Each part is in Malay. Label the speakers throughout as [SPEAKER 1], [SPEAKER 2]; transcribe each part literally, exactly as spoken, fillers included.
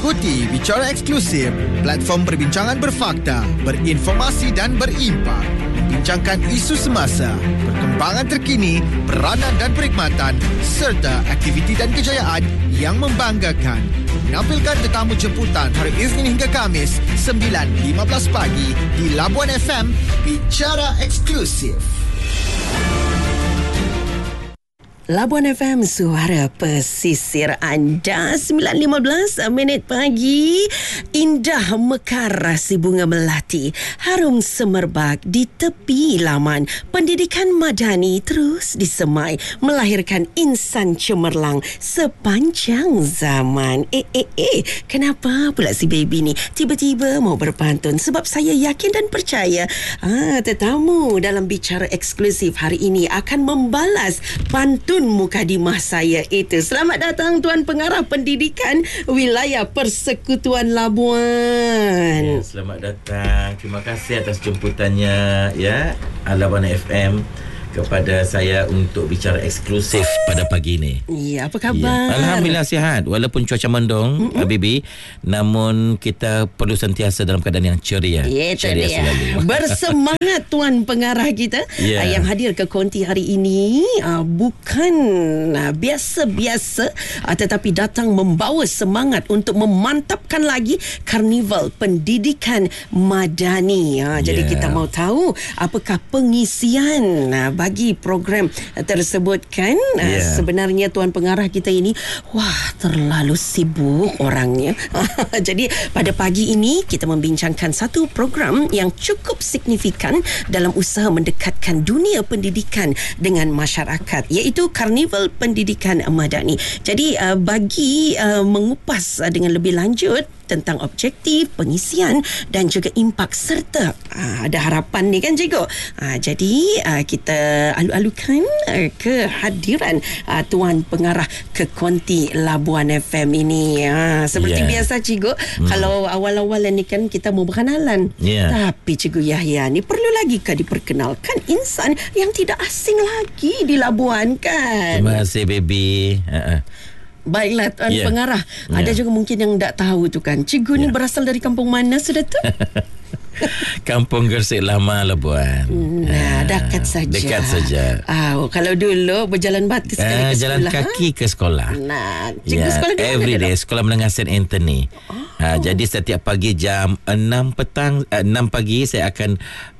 [SPEAKER 1] Ikuti Bicara Eksklusif, platform perbincangan berfakta, berinformasi dan berimpak. Membincangkan isu semasa, perkembangan terkini, peranan dan perkhidmatan serta aktiviti dan kejayaan yang membanggakan. Menampilkan tetamu jemputan hari Isnin hingga Khamis sembilan lima belas pagi di Labuan F M. Bicara Eksklusif.
[SPEAKER 2] Labuan F M, suara pesisir anda. Sembilan lima belas minit pagi. Indah mekar si bunga melati, harum semerbak di tepi laman. Pendidikan madani terus disemai, melahirkan insan cemerlang sepanjang zaman. Eh eh eh Kenapa pula si baby ni tiba-tiba mau berpantun? Sebab saya yakin dan percaya ah, tetamu dalam Bicara Eksklusif hari ini akan membalas pantun mukadimah saya itu. Selamat datang Tuan Pengarah Pendidikan Wilayah Persekutuan Labuan.
[SPEAKER 3] Ya, selamat datang. Terima kasih atas jemputannya ya Labuan F M kepada saya untuk bicara eksklusif pada pagi ini.
[SPEAKER 2] Ya, apa khabar?
[SPEAKER 3] Ya. Alhamdulillah sihat. Walaupun cuaca mendung, mm-hmm. Bibi, namun kita perlu sentiasa dalam keadaan yang ceria.
[SPEAKER 2] Ya,
[SPEAKER 3] ceria
[SPEAKER 2] dia.
[SPEAKER 3] selalu.
[SPEAKER 2] Bersemangat Tuan Pengarah kita yeah. yang hadir ke konti hari ini uh, bukan uh, biasa-biasa uh, tetapi datang membawa semangat untuk memantapkan lagi Karnival Pendidikan Madani. Uh, yeah. Jadi kita mau tahu apakah pengisian uh, bagi program tersebut kan. Yeah. Uh, sebenarnya Tuan Pengarah kita ini wah terlalu sibuk orangnya. Jadi pada pagi ini kita membincangkan satu program yang cukup signifikan dalam usaha mendekatkan dunia pendidikan dengan masyarakat, iaitu Karnival Pendidikan Madani. Jadi uh, bagi uh, mengupas uh, dengan lebih lanjut tentang objektif, pengisian dan juga impak serta uh, ada harapan ni kan cikgu. Uh, jadi uh, kita alu-alukan uh, kehadiran uh, Tuan Pengarah ke konti Labuan F M ini. Uh, seperti yeah. biasa cikgu, hmm. kalau awal-awal ni kan kita mau berkenalan. Yeah. Tapi cikgu Yahya ni perlu lagi kah diperkenalkan insan yang tidak asing lagi di Labuan kan?
[SPEAKER 3] Terima kasih baby. Uh-uh.
[SPEAKER 2] Baiklah Tuan yeah. Pengarah.
[SPEAKER 3] Yeah.
[SPEAKER 2] Ada juga mungkin yang tak tahu tu kan. Cikgu yeah. ni berasal dari kampung mana sudah tu?
[SPEAKER 3] Kampung Gersik Lama Labuan.
[SPEAKER 2] Nah, dekat saja.
[SPEAKER 3] Dekat saja.
[SPEAKER 2] Ah, oh, kalau dulu berjalan batu sekali
[SPEAKER 3] uh,
[SPEAKER 2] ke
[SPEAKER 3] jalan
[SPEAKER 2] sekolah. Jalan kaki
[SPEAKER 3] ke sekolah.
[SPEAKER 2] Nah, cikgu
[SPEAKER 3] yeah,
[SPEAKER 2] sekolah di mana?
[SPEAKER 3] Every day sekolah menengah Saint Anthony. Oh. Uh, jadi setiap pagi jam enam petang uh, enam pagi saya akan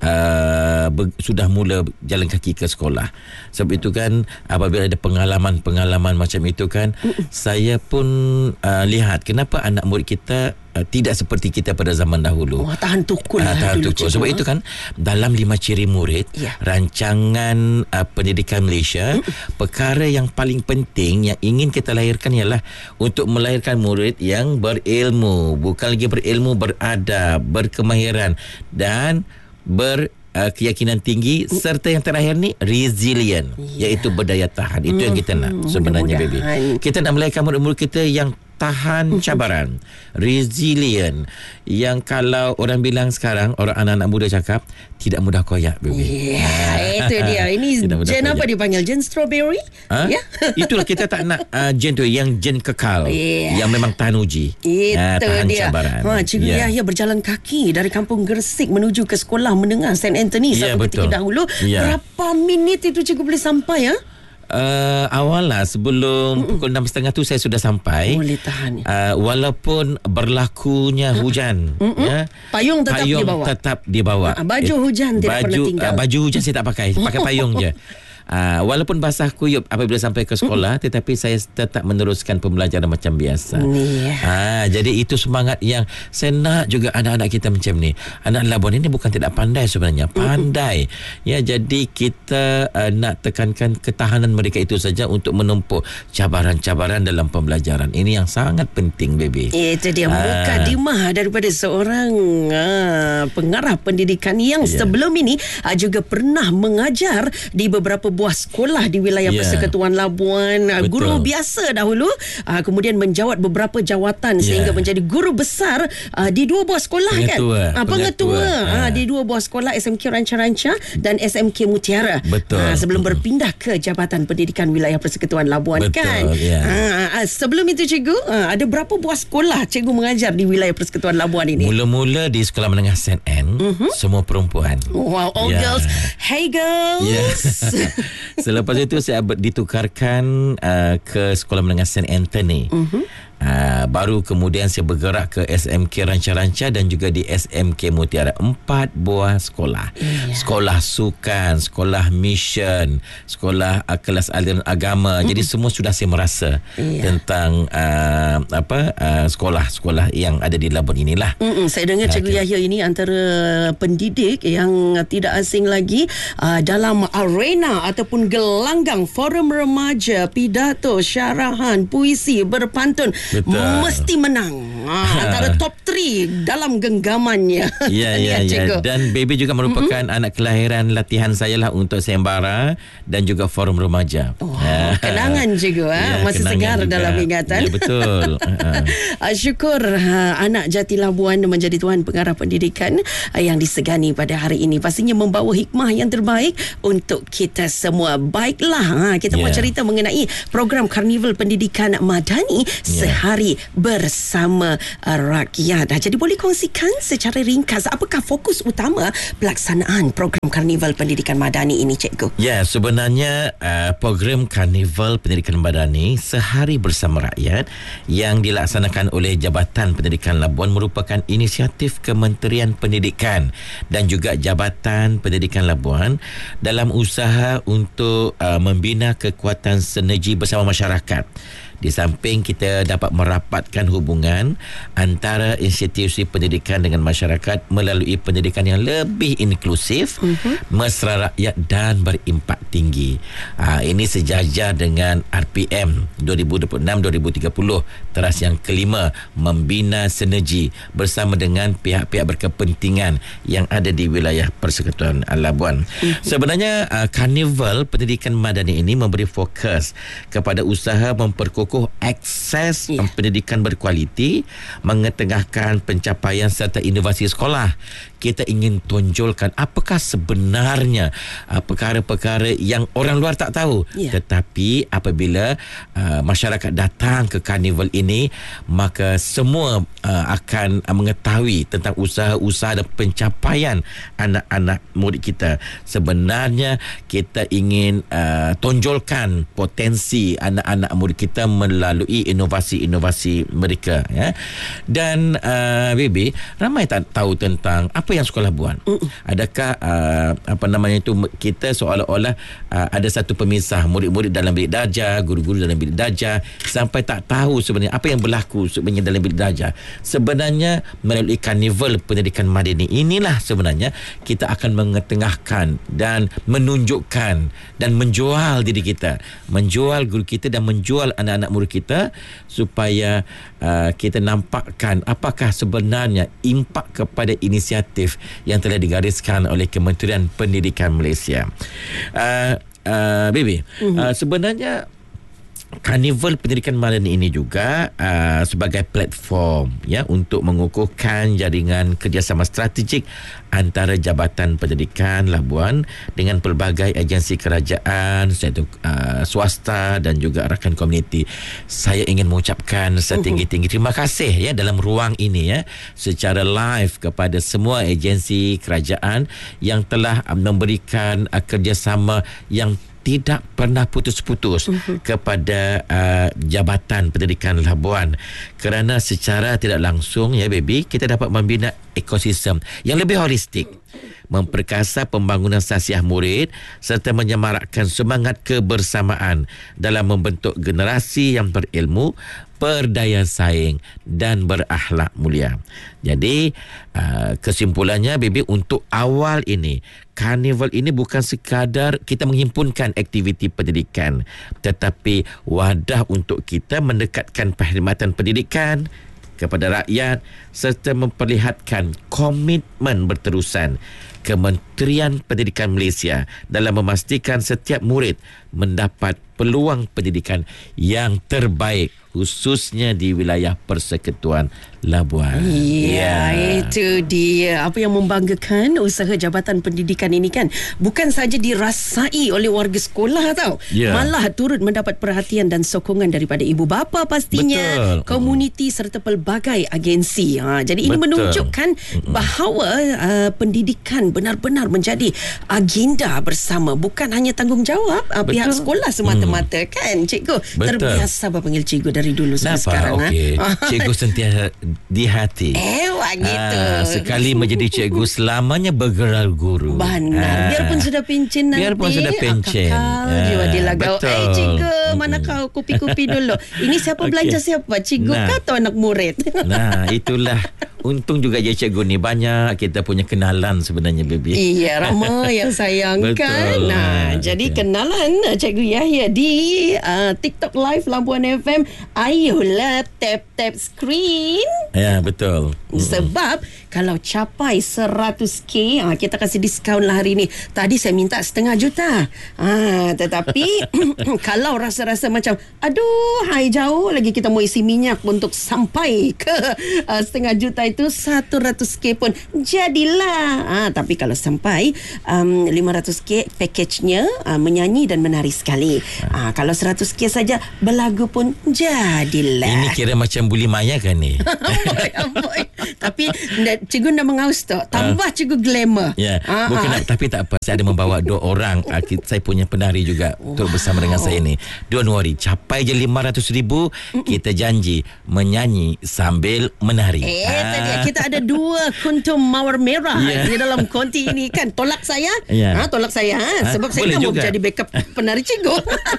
[SPEAKER 3] uh, ber, sudah mula jalan kaki ke sekolah. Sebab itu kan apabila ada pengalaman-pengalaman macam itu kan Mm-mm. saya pun uh, lihat kenapa anak murid kita Uh, tidak seperti kita pada zaman dahulu.
[SPEAKER 2] Oh, tahan tukul lah.
[SPEAKER 3] Uh, tahan
[SPEAKER 2] dulu
[SPEAKER 3] tukul. Sebab itu kan dalam lima ciri murid yeah. rancangan uh, pendidikan Malaysia, mm. perkara yang paling penting yang ingin kita lahirkan ialah untuk melahirkan murid yang berilmu, bukan lagi berilmu, beradab, berkemahiran dan ber Uh, keyakinan tinggi serta yang terakhir ni resilient, yeah. iaitu berdaya tahan. Itu mm-hmm. yang kita nak sebenarnya baby. Kita nak melahirkan murid-murid kita yang tahan cabaran, resilient, yang kalau orang bilang sekarang orang anak-anak muda cakap tidak mudah koyak baby.
[SPEAKER 2] Yeah, itu dia. Ini gen apa dipanggil? Gen strawberry?
[SPEAKER 3] Ha?
[SPEAKER 2] Ya.
[SPEAKER 3] Itulah kita tak nak uh, gen tu yang gen kekal, yeah. yang memang tahan uji.
[SPEAKER 2] Itu uh,
[SPEAKER 3] tahan
[SPEAKER 2] dia.
[SPEAKER 3] cabaran.
[SPEAKER 2] Ha, Cikgu yeah. Yahya berjalan kaki dari Kampung Gersik menuju ke sekolah menengah Saint Anthony
[SPEAKER 3] yeah,
[SPEAKER 2] satu ketika dahulu. Yeah. Berapa minit itu cikgu boleh sampai ya?
[SPEAKER 3] Uh, awal lah sebelum Mm-mm. pukul enam tiga puluh tu saya sudah sampai.
[SPEAKER 2] Boleh tahan.
[SPEAKER 3] Uh, walaupun berlakunya hujan, ya,
[SPEAKER 2] payung tetap
[SPEAKER 3] payung
[SPEAKER 2] dibawa.
[SPEAKER 3] tetap dibawa.
[SPEAKER 2] Uh, baju hujan eh, tidak
[SPEAKER 3] baju,
[SPEAKER 2] pernah tinggal. Uh,
[SPEAKER 3] baju hujan saya tak pakai, pakai payung je. Uh, walaupun basah kuyup apabila sampai ke sekolah, mm-hmm. tetapi saya tetap meneruskan pembelajaran macam biasa. Yeah. Uh, jadi itu semangat yang saya nak juga anak-anak kita macam ni. Anak Labuan ini bukan tidak pandai sebenarnya, pandai. Mm-hmm. Ya, jadi kita uh, nak tekankan ketahanan mereka itu saja untuk menumpuk cabaran-cabaran dalam pembelajaran. Ini yang sangat penting, baby.
[SPEAKER 2] Itu dia uh, mukadimah daripada seorang uh, pengarah pendidikan yang yeah. sebelum ini uh, juga pernah mengajar di beberapa buah sekolah di wilayah yeah. Persekutuan Labuan. Uh, guru biasa dahulu, uh, kemudian menjawat beberapa jawatan yeah. sehingga menjadi guru besar uh, di dua buah sekolah
[SPEAKER 3] pengetua,
[SPEAKER 2] kan. Uh, pengetua, pengetua.
[SPEAKER 3] Ha.
[SPEAKER 2] Uh, di dua buah sekolah, S M K Ranca-Ranca dan S M K Mutiara.
[SPEAKER 3] Betul.
[SPEAKER 2] Uh, sebelum hmm. berpindah ke Jabatan Pendidikan Wilayah Persekutuan Labuan. Betul, kan. Yeah. Uh, uh, sebelum itu cikgu, uh, ada berapa buah sekolah cikgu mengajar di wilayah Persekutuan Labuan ini?
[SPEAKER 3] Mula-mula di Sekolah Menengah Saint Anne, uh-huh. semua perempuan.
[SPEAKER 2] Wow, all yeah. girls. Hey girls.
[SPEAKER 3] Yes. Selepas itu saya ditukarkan uh, ke Sekolah Menengah Saint Anthony. Uh-huh. Uh, baru kemudian saya bergerak ke S M K Ranca-Ranca dan juga di S M K Mutiara. Empat buah sekolah. Yeah. Sekolah sukan, sekolah mission, sekolah uh, kelas aliran agama. Mm. Jadi semua sudah saya merasa yeah. tentang uh, apa uh, sekolah-sekolah yang ada di Labuan inilah. Mm-mm.
[SPEAKER 2] Saya dengar Cikgu okay. Yahya ini antara pendidik yang tidak asing lagi uh, dalam arena ataupun gelanggang forum remaja, pidato, syarahan, puisi, berpantun. Betul. Mesti menang ha, antara top tiga dalam genggamannya.
[SPEAKER 3] Ya, ya, ya. Dan baby juga merupakan mm-hmm. anak kelahiran latihan saya lah untuk Sembara dan juga forum remaja.
[SPEAKER 2] Oh, kenangan cikgu ha? Ya, masih segar juga dalam ingatan.
[SPEAKER 3] Ya, betul.
[SPEAKER 2] Syukur ha, anak Jati Labuan menjadi Tuan Pengarah Pendidikan ha, yang disegani pada hari ini. Pastinya membawa hikmah yang terbaik untuk kita semua. Baiklah, ha, kita yeah. mau cerita mengenai program Karnival Pendidikan Madani yeah. Sehari Bersama uh, Rakyat. Ha, jadi boleh kongsikan secara ringkas apakah fokus utama pelaksanaan program Karnival Pendidikan Madani ini, cikgu?
[SPEAKER 3] Ya, sebenarnya uh, program Karnival Pendidikan Madani Sehari Bersama Rakyat yang dilaksanakan oleh Jabatan Pendidikan Labuan merupakan inisiatif Kementerian Pendidikan dan juga Jabatan Pendidikan Labuan dalam usaha untuk uh, membina kekuatan sinergi bersama masyarakat. Di samping kita dapat merapatkan hubungan antara institusi pendidikan dengan masyarakat melalui pendidikan yang lebih inklusif, uh-huh. mesra rakyat dan berimpak tinggi. Ha, ini sejajar dengan R P M dua ribu dua puluh enam dua ribu tiga puluh teras yang kelima, membina sinergi bersama dengan pihak-pihak berkepentingan yang ada di wilayah Persekutuan Labuan. Uh-huh. Sebenarnya uh, Karnival Pendidikan Madani ini memberi fokus kepada usaha memperkukuh akses yeah. pendidikan berkualiti, mengetengahkan pencapaian serta inovasi sekolah. Kita ingin tonjolkan apakah sebenarnya uh, perkara-perkara yang orang luar tak tahu. Yeah. Tetapi apabila uh, masyarakat datang ke karnival ini, maka semua uh, akan uh, mengetahui tentang usaha-usaha dan pencapaian anak-anak murid kita. Sebenarnya kita ingin uh, tonjolkan potensi anak-anak murid kita melalui inovasi-inovasi mereka, ya. Dan uh, baby, ramai tak tahu tentang apa yang sekolah buat. Uh. Adakah uh, apa namanya itu, kita seolah-olah uh, ada satu pemisah, murid-murid dalam bilik darjah, guru-guru dalam bilik darjah, sampai tak tahu sebenarnya apa yang berlaku sebenarnya dalam bilik darjah. Sebenarnya melalui Karnival Pendidikan Madani inilah sebenarnya kita akan mengetengahkan dan menunjukkan dan menjual diri kita, menjual guru kita dan menjual anak-anak murid kita supaya uh, kita nampakkan apakah sebenarnya impak kepada inisiatif yang telah digariskan oleh Kementerian Pendidikan Malaysia. Uh, uh, baby, mm-hmm. uh, sebenarnya Karnival Pendidikan Madani ini juga uh, sebagai platform, ya, untuk mengukuhkan jaringan kerjasama strategik antara Jabatan Pendidikan Labuan dengan pelbagai agensi kerajaan, sektor uh, swasta dan juga rakan komuniti. Saya ingin mengucapkan setinggi-tinggi terima kasih, ya, dalam ruang ini, ya, secara live kepada semua agensi kerajaan yang telah uh, memberikan uh, kerjasama yang tidak pernah putus-putus uh-huh. kepada uh, Jabatan Pendidikan Labuan, kerana secara tidak langsung, ya baby, kita dapat membina ekosistem yang lebih holistik, memperkasa pembangunan sasiah murid serta menyemarakkan semangat kebersamaan dalam membentuk generasi yang berilmu, berdaya saing dan berakhlak mulia. Jadi uh, kesimpulannya baby, untuk awal ini Karnival ini bukan sekadar kita menghimpunkan aktiviti pendidikan, tetapi wadah untuk kita mendekatkan perkhidmatan pendidikan kepada rakyat serta memperlihatkan komitmen berterusan Kementerian Pendidikan Malaysia dalam memastikan setiap murid mendapat peluang pendidikan yang terbaik, khususnya di wilayah Persekutuan Labuan.
[SPEAKER 2] Ya, ya, itu dia. Apa yang membanggakan, usaha Jabatan Pendidikan ini kan bukan saja dirasai oleh warga sekolah tau. Ya. Malah turut mendapat perhatian dan sokongan daripada ibu bapa pastinya, betul, komuniti serta pelbagai agensi. Ha, jadi ini betul. menunjukkan bahawa uh, pendidikan benar-benar menjadi agenda bersama, bukan hanya tanggungjawab uh, pihak sekolah semata-mata, hmm. kan cikgu? Betul. Terbiasa berpanggil cikgu dari dulu sampai sekarang. Okay. Ha? Cikgu sentiasa
[SPEAKER 3] di hati.
[SPEAKER 2] Eh, wah gitu.
[SPEAKER 3] Ha, sekali menjadi cikgu selamanya bergerak guru.
[SPEAKER 2] Benar. Ha. Biarpun sudah pencen nanti.
[SPEAKER 3] Biarpun sudah pencen.
[SPEAKER 2] Ha, jiwa dilagau. Eh cikgu, mana kau kopi-kopi dulu. Ini siapa okay. belanja siapa? Cikgu nah. kah atau anak murid?
[SPEAKER 3] Nah, itulah. Untung juga je cikgu ni banyak kita punya kenalan sebenarnya, baby.
[SPEAKER 2] Iya, ramai yang sayangkan. Betul. Nah, okay. jadi kenalan Cikgu Yahya di uh, TikTok Live Labuan F M. Ayolah tap-tap screen.
[SPEAKER 3] Ya, betul.
[SPEAKER 2] Sebab mm-hmm. kalau capai seratus K, uh, kita kasih diskaun lah hari ni. Tadi saya minta setengah juta. Uh, tetapi kalau rasa-rasa macam aduh, hai jauh lagi kita mau isi minyak untuk sampai ke uh, setengah juta itu seratus K pun jadilah. Ha, tapi kalau sampai um, lima ratus K package-nya uh, menyanyi dan menari sekali. Ha, kalau seratus K saja berlagu pun jadilah.
[SPEAKER 3] Ini kira macam Buli Maya kan ni?
[SPEAKER 2] Amboi, amboi. Tapi cikgu nak mengaus tu. Tambah uh, cikgu glamour.
[SPEAKER 3] Ya, yeah. bukan nak, tapi tak apa. Saya ada membawa dua orang. Saya punya penari juga wow. untuk bersama dengan saya ni. Don't worry. Capai je lima ratus ribu, kita janji menyanyi sambil menari.
[SPEAKER 2] Eh, ha. Kita ada dua kuntum mawar merah yeah. di dalam konti ini kan. Tolak saya yeah. ha, Tolak saya ha? Ha? Sebab boleh saya tak mau jadi backup penari cikgu.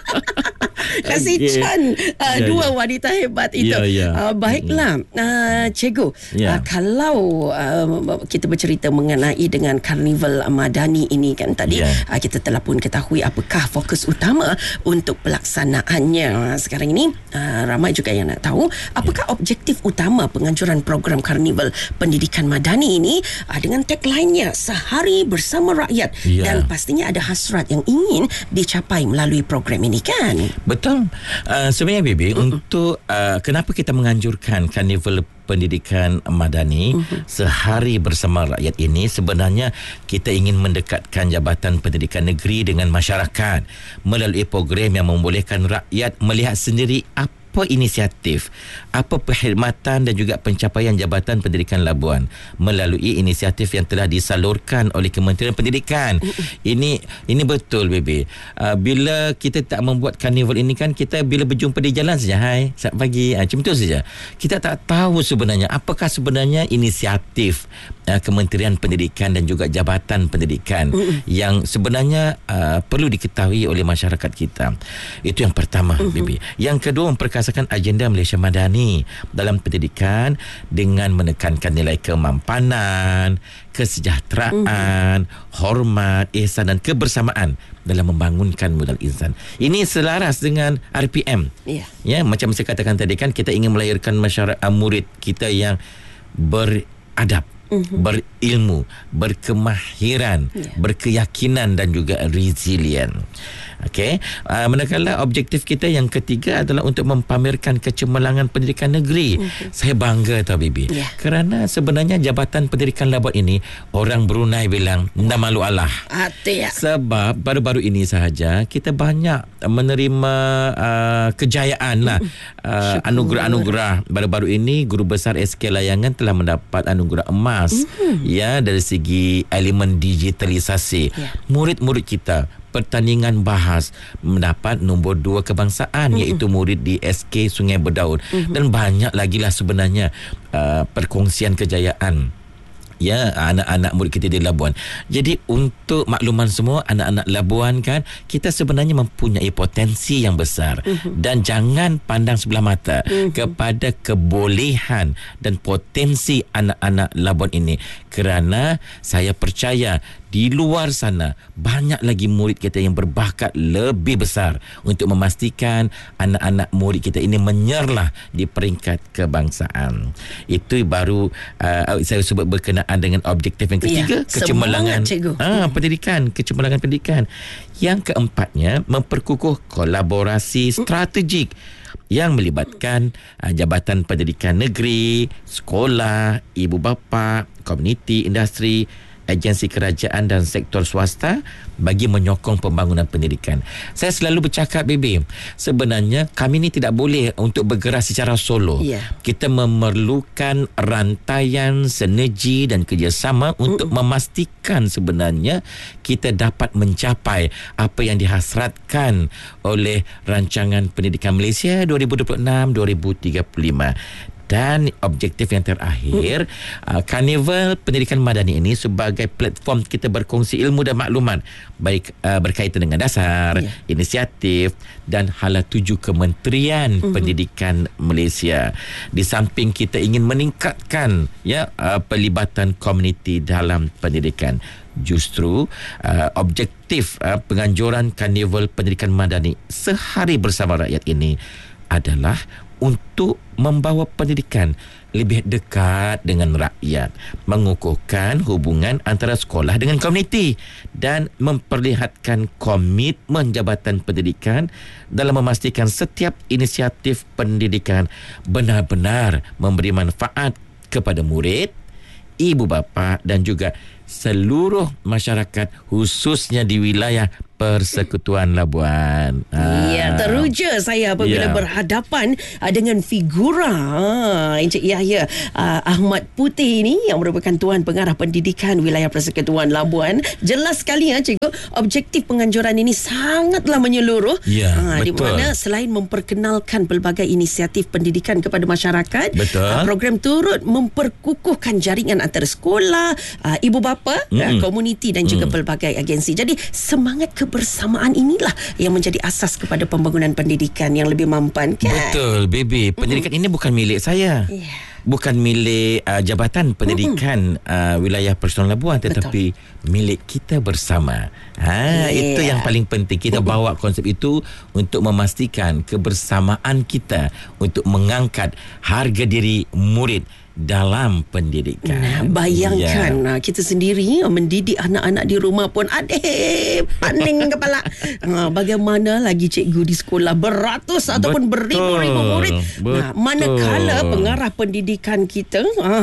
[SPEAKER 2] Kasih okay. Chan uh, yeah, dua yeah. wanita hebat itu yeah, yeah. Uh, Baiklah uh, cikgu yeah. uh, kalau uh, kita bercerita mengenai dengan Karnival Madani ini kan tadi yeah. uh, kita telah pun ketahui apakah fokus utama untuk pelaksanaannya. uh, Sekarang ini uh, ramai juga yang nak tahu apakah yeah. objektif utama penganjuran program Karnival Pendidikan Madani ini uh, dengan tagline-nya sehari bersama rakyat yeah. dan pastinya ada hasrat yang ingin dicapai melalui program ini kan.
[SPEAKER 3] Betul. Uh, sebenarnya Bibi, uh-uh. untuk uh, kenapa kita menganjurkan Karnival Pendidikan Madani uh-huh. sehari bersama rakyat ini, sebenarnya kita ingin mendekatkan Jabatan Pendidikan Negeri dengan masyarakat melalui program yang membolehkan rakyat melihat sendiri apa apa inisiatif, apa perkhidmatan dan juga pencapaian Jabatan Pendidikan Labuan melalui inisiatif yang telah disalurkan oleh Kementerian Pendidikan. Ini ini betul, baby. Uh, bila kita tak membuat karnival ini kan, kita bila berjumpa di jalan saja, hai, selamat pagi, uh, macam tu saja. Kita tak tahu sebenarnya apakah sebenarnya inisiatif uh, Kementerian Pendidikan dan juga Jabatan Pendidikan uh-uh. yang sebenarnya uh, perlu diketahui oleh masyarakat kita. Itu yang pertama, uh-huh. baby. Yang kedua, memperkasakan agenda Malaysia Madani dalam pendidikan dengan menekankan nilai kemampanan, kesejahteraan, mm-hmm. hormat, ihsan dan kebersamaan dalam membangunkan modal insan. Ini selaras dengan R P M. Yeah. Ya, macam saya katakan tadi kan, kita ingin melahirkan masyarakat murid kita yang beradab, mm-hmm. berilmu, berkemahiran, yeah. berkeyakinan dan juga resilient. Okey, uh, manakala objektif kita yang ketiga adalah untuk mempamerkan kecemerlangan pendidikan negeri. Mm-hmm. Saya bangga tau, Bibi. Yeah. Kerana sebenarnya Jabatan Pendidikan Labuan ini, orang Brunei bilang ndak malu Allah. Ati ya. Sebab baru-baru ini sahaja kita banyak menerima uh, kejayaan lah. Uh, anugerah-anugerah. Baru-baru ini Guru Besar S K Layangan telah mendapat anugerah emas mm-hmm. ya dari segi elemen digitalisasi. Yeah. Murid-murid kita pertandingan bahas mendapat nombor dua kebangsaan, mm-hmm. iaitu murid di S K Sungai Berdaun, mm-hmm. dan banyak lagi lah sebenarnya uh, perkongsian kejayaan ya anak-anak murid kita di Labuan. Jadi untuk makluman semua anak-anak Labuan kan, kita sebenarnya mempunyai potensi yang besar, mm-hmm. dan jangan pandang sebelah mata mm-hmm. kepada kebolehan dan potensi anak-anak Labuan ini, kerana saya percaya di luar sana banyak lagi murid kita yang berbakat lebih besar untuk memastikan anak-anak murid kita ini menyerlah di peringkat kebangsaan. Itu baru uh, saya sebut berkenaan dengan objektif yang ketiga, ya, kecemerlangan ah, pendidikan, kecemerlangan pendidikan. Yang keempatnya, memperkukuh kolaborasi strategik yang melibatkan uh, Jabatan Pendidikan Negeri, sekolah, ibu bapa, komuniti, industri, agensi kerajaan dan sektor swasta bagi menyokong pembangunan pendidikan. Saya selalu bercakap, Bibi, sebenarnya kami ni tidak boleh untuk bergerak secara solo. Yeah. Kita memerlukan rantaian, sinergi dan kerjasama untuk mm. memastikan sebenarnya kita dapat mencapai apa yang dihasratkan oleh Rancangan Pendidikan Malaysia dua ribu dua puluh enam dua ribu tiga puluh lima. Dan objektif yang terakhir, mm. uh, Karnival Pendidikan Madani ini sebagai platform kita berkongsi ilmu dan maklumat, baik uh, berkaitan dengan dasar, yeah. inisiatif dan hala tuju Kementerian mm-hmm. Pendidikan Malaysia. Di samping kita ingin meningkatkan ya uh, pelibatan komuniti dalam pendidikan, justru uh, objektif uh, penganjuran Karnival Pendidikan Madani Sehari Bersama Rakyat ini adalah untuk membawa pendidikan lebih dekat dengan rakyat, mengukuhkan hubungan antara sekolah dengan komuniti dan memperlihatkan komitmen Jabatan Pendidikan dalam memastikan setiap inisiatif pendidikan benar-benar memberi manfaat kepada murid, ibu bapa dan juga seluruh masyarakat, khususnya di wilayah Persekutuan Labuan.
[SPEAKER 2] Ya, teruja saya apabila ya. berhadapan uh, dengan figura uh, Encik Yahya uh, Ahmad Putih ini yang merupakan Tuan Pengarah Pendidikan Wilayah Persekutuan Labuan. Jelas sekali ya, Cikgu, objektif penganjuran ini sangatlah menyeluruh.
[SPEAKER 3] Ya,
[SPEAKER 2] uh,
[SPEAKER 3] betul.
[SPEAKER 2] Di mana selain memperkenalkan pelbagai inisiatif pendidikan kepada masyarakat, uh, program turut memperkukuhkan jaringan antara sekolah, uh, ibu bapa, mm. uh, komuniti dan juga mm. pelbagai agensi. Jadi semangat kebersamaan inilah yang menjadi asas kepada pembangunan pendidikan yang lebih mampan, kan?
[SPEAKER 3] Betul, Baby. Pendidikan mm-hmm. ini bukan milik saya. Yeah. Bukan milik uh, Jabatan Pendidikan mm-hmm. uh, Wilayah Persekutuan Labuan, tetapi betul. milik kita bersama. Ha, yeah. Itu yang paling penting. Kita mm-hmm. bawa konsep itu untuk memastikan kebersamaan kita untuk mengangkat harga diri murid dalam pendidikan.
[SPEAKER 2] Nah, bayangkan ya. kita sendiri mendidik anak-anak di rumah pun aduh paning kepala. Ha, bagaimana lagi cikgu di sekolah beratus Betul. ataupun beribu-ribu murid. Nah, manakala pengarah pendidikan kita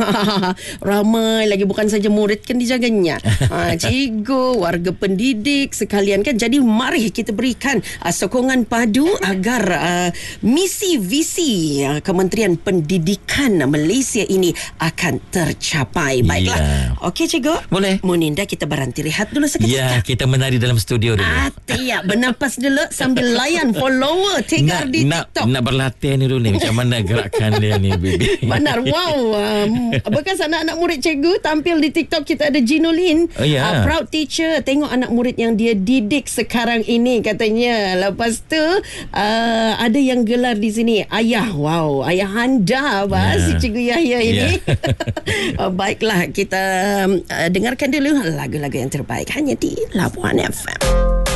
[SPEAKER 2] ramai lagi, bukan saja murid kan dijaganya. Ha, cikgu, warga pendidik sekalian kan. Jadi mari kita berikan uh, sokongan padu agar uh, misi visi uh, Kementerian Pendidikan Malaysia ini akan tercapai. Baiklah. Yeah. Okey, Cikgu.
[SPEAKER 3] Boleh.
[SPEAKER 2] Moninda, kita berhenti rehat dulu seketika.
[SPEAKER 3] Ya, yeah, kita menari dalam studio dulu.
[SPEAKER 2] Ah, ya, bernapas dulu sambil layan follower Tegar di
[SPEAKER 3] nak,
[SPEAKER 2] TikTok.
[SPEAKER 3] Nak berlatih ni dulu ni. Macam mana gerakan dia ni, Bibi?
[SPEAKER 2] Benar. Wow. Um, bekas anak-anak murid Cikgu tampil di TikTok. Kita ada Jinolin.
[SPEAKER 3] Oh, yeah.
[SPEAKER 2] uh, proud teacher. Tengok anak murid yang dia didik sekarang ini, katanya. Lepas tu, uh, ada yang gelar di sini. Ayah. Wow. Ayah anda, bah, yeah. si Cikgu Yahya ini. Yeah. uh, baiklah, kita uh, dengarkan dulu lagu-lagu yang terbaik hanya di Labuan F M.